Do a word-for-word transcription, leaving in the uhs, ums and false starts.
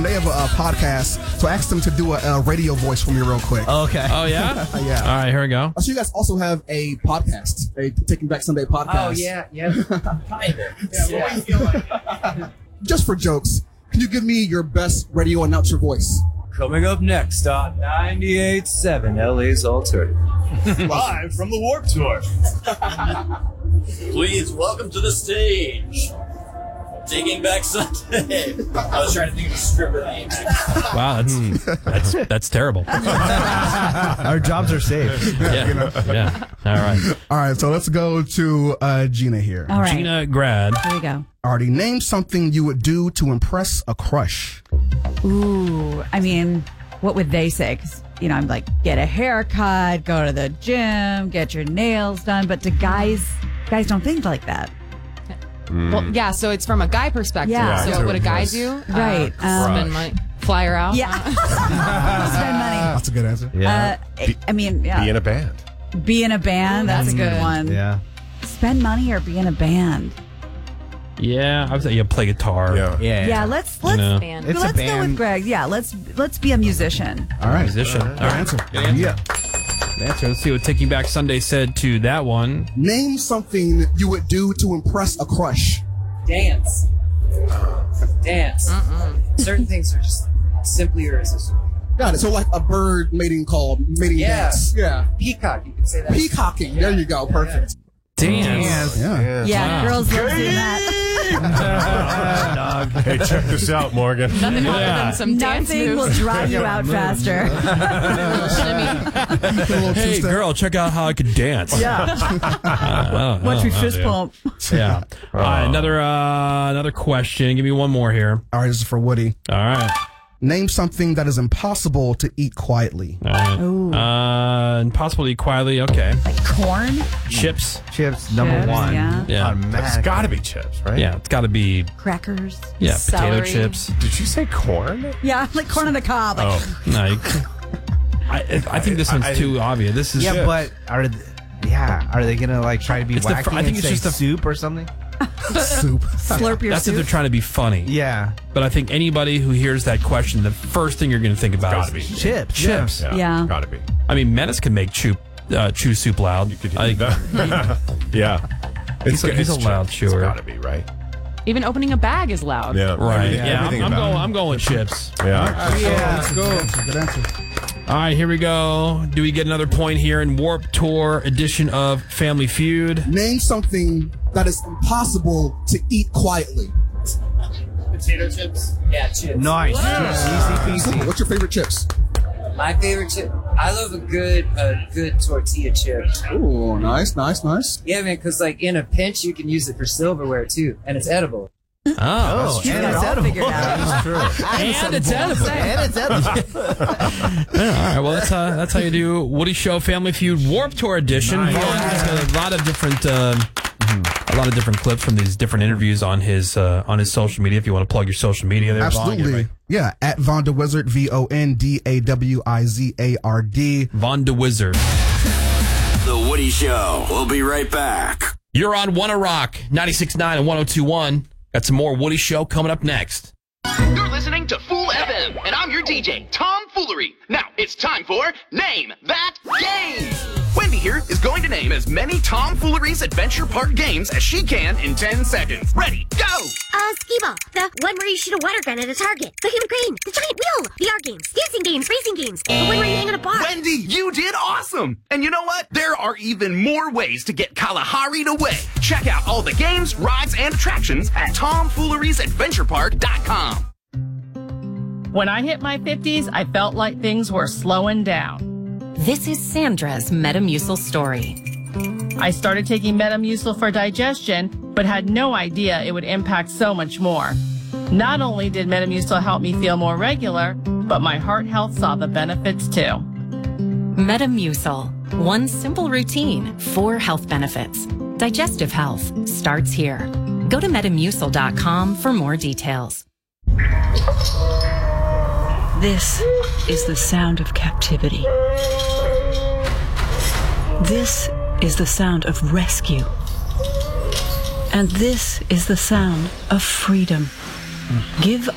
and they have a, a podcast, so I asked them to do a, a radio voice for me real quick. Okay. Oh, yeah? Uh, yeah. All right, here we go. So you guys also have a podcast, a Taking Back Sunday podcast. Oh, yeah, yeah. Kind of. Yeah, what do you feel like? Just for jokes, can you give me your best radio announcer voice? Coming up next on ninety-eight point seven L A's Alternative. Live from the Warped Tour. Please welcome to the stage, Taking Back Sunday. I was trying to think of a stripper name. Wow, that's that's, that's terrible. Our jobs are safe. Yeah, yeah. All right. All right, so let's go to uh, Gina here. All right. Gina Grad. Here we go. Already name something you would do to impress a crush. Ooh, I mean, what would they say? 'Cause, you know, I'm like, get a haircut, go to the gym, get your nails done. But to guys, guys don't think like that. Well, yeah, so it's from a guy perspective. Yeah. So Yeah. what would a guy Yes. do? Right. Uh, Um, spend money. Fly her out. Yeah. Spend money. That's a good answer. Yeah. Uh, I mean, yeah. Be in a band. Be in a band. That's a good one. Yeah. Spend money or be in a band. Yeah, I would say you play guitar. Yeah. Yeah. Yeah, let's let's know. Band. It's a let's go band. with Greg. Yeah, let's let's be a musician. All right. Musician. All Good right. answer. Good answer. Yeah. Good answer. Let's see what Taking Back Sunday said to that one. Name something you would do to impress a crush. Dance. Dance. Certain things are just simply irresistible. Got it. So like a bird mating call, mating Yeah. dance. Yeah. Peacock, you could say that. Peacocking. There you go. Perfect. Dance. Yeah. Yeah, girls love doing that. Hey, check this out, Morgan. Nothing better Yeah. than some dance Nothing will moves. drive you out faster. Shimmy. Hey, girl, check out how I can dance. Yeah. Uh, oh, Watch me oh, fist dude. pump. Yeah. All right, another uh, another question. Give me one more here. All right. This is for Woody. All right. Name something that is impossible to eat quietly. All right. Ooh. Uh, impossible to eat quietly. Okay. Like corn? Chips. Chips, number Chips, one. yeah. Yeah. It's Automatic. got to be chips, right? Yeah, it's got to be Crackers? yeah, Celery. potato chips. Did you say corn? Yeah, like corn on the cob. Like, Oh. No, you, I I think this one's I- too obvious. This is Yeah, but are th- yeah, are they gonna like try to be It's the wacky fr- I think and it's say just the- soup or something? Soup. slurp your that's if they're soup. trying to be funny. Yeah, But I think anybody who hears that question, the first thing you're going to think about Gotta is be. chips. chips. Yeah. Yeah. Gotta be. I mean, Menace can make chew uh, chew soup loud. You could I- Yeah. He's a- he's a it's loud chips. chewer. It's gotta be, right? Even opening a bag is loud. Yeah. Right. Everything- Yeah, I'm, everything I'm about going. it. I'm going with chips. Yeah. Yeah. Let's go. Good answer. All right, here we go. Do we get another point here in Warped Tour edition of Family Feud? Name something that is impossible to eat quietly. Potato chips. Yeah, chips. Nice. Easy Simple. peasy. What's your favorite chips? My favorite chip. I love a good, a good tortilla chip. Ooh, nice, nice, nice. Yeah, man, because like in a pinch, you can use it for silverware too, and it's edible. Oh, Oh, You and got it it's all edible. figured out. and it's edible. And it's edible. Yeah, all right, well that's uh, that's how you do Woody Show Family Feud Warped Tour edition. Vaughn has a lot of different um, a lot of different clips from these different interviews on his uh, on his social media. If you want to plug your social media, there, Vaughn, get it Absolutely. right. Yeah, at Von the Wizard, V O N D A W I Z A R D. Von de Wizard. The Woody Show. We'll be right back. You're on Wanna Rock ninety-six point nine and one oh two point one. Got some more Woody Show coming up next. You're listening to Fool F M, and I'm your D J, Tom Foolery. Now, it's time for Name That Game. Wendy here is going to name as many Tom Foolery's Adventure Park games as she can in ten seconds. Ready, go! Uh, skee-ball. The one where you shoot a water gun at a target. The human crane. The giant wheel. The art games. Dancing games. Racing games. The one where you hang on a bar. Wendy, you did awesome! And you know what? There are even more ways to get Kalahari'd away. Check out all the games, rides, and attractions at tom fooleries adventure park dot com. When I hit my fifties, I felt like things were slowing down. This is Sandra's Metamucil story. I started taking Metamucil for digestion, but had no idea it would impact so much more. Not only did Metamucil help me feel more regular, but my heart health saw the benefits too. Metamucil. One simple routine, four health benefits. Digestive health starts here. Go to metamucil dot com for more details. This is the sound of captivity. This is the sound of rescue. And this is the sound of freedom. Give